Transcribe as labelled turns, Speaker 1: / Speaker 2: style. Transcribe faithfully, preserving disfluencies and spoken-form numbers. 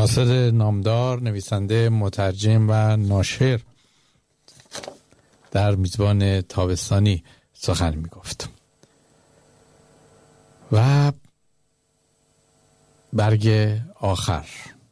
Speaker 1: ناصر نامدار، نویسنده، مترجم و ناشر، در میزبان تابستانی سخن میگفت. و برگ آخر